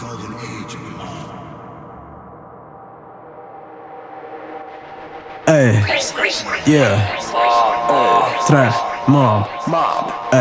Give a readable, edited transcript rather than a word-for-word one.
golden age of the mob. Hey, yeah, tra, mob,